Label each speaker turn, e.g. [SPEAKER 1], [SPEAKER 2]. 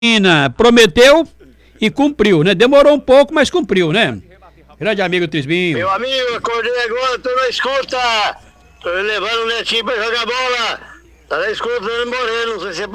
[SPEAKER 1] prometeu e cumpriu, né? Demorou um pouco, mas cumpriu, né? Grande amigo Trisbinho.
[SPEAKER 2] Meu amigo, acordei agora, tô na escuta. Tô levando o netinho pra jogar bola. Tá na escuta, Moreno, não sei se é